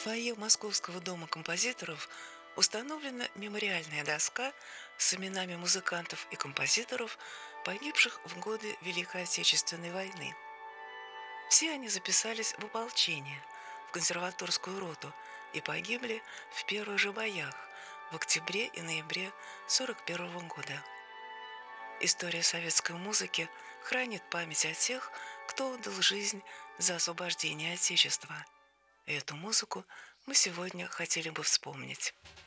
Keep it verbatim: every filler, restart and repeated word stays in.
фойе Московского дома композиторов установлена мемориальная доска с именами музыкантов и композиторов, погибших в годы Великой Отечественной войны. Все они записались в ополчение, в консерваторскую роту и погибли в первых же боях в октябре и ноябре сорок первого года. История советской музыки хранит память о тех, кто отдал жизнь за освобождение Отечества. И эту музыку мы сегодня хотели бы вспомнить.